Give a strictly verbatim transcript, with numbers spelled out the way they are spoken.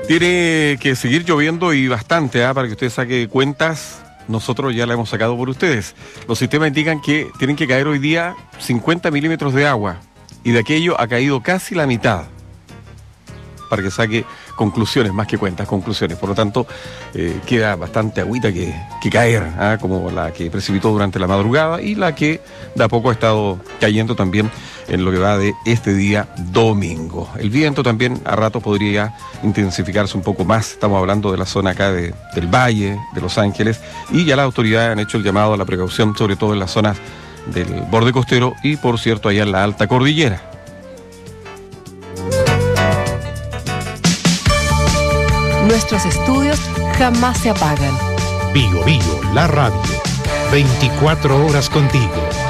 Tiene que seguir lloviendo y bastante, ¿eh? Para que usted saque cuentas. Nosotros ya la hemos sacado por ustedes. Los sistemas indican que tienen que caer hoy día cincuenta milímetros de agua. Y de aquello ha caído casi la mitad. Para que saque conclusiones, más que cuentas, conclusiones. Por lo tanto, eh, queda bastante agüita que, que caer, ¿eh? Como la que precipitó durante la madrugada y la que de a poco ha estado cayendo también en lo que va de este día domingo. El viento también a ratos podría intensificarse un poco más. Estamos hablando de la zona acá de, del Valle, de Los Ángeles, y ya las autoridades han hecho el llamado a la precaución, sobre todo en las zonas del borde costero y, por cierto, allá en la alta cordillera. Nuestros estudios jamás se apagan. Bio Bio, la radio. veinticuatro horas contigo.